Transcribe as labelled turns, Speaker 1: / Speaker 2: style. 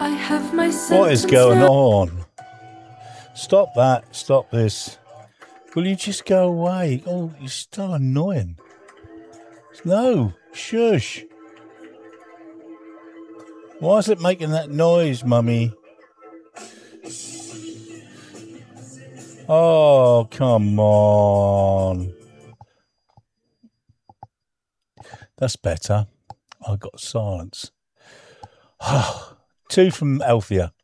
Speaker 1: I have my
Speaker 2: What is going on? Stop that. Stop this. Will you just go away? Oh, you're still annoying. No. Shush. Why is it making that noise, Mummy? Oh, come on. That's better. I got silence. 2 from Althea.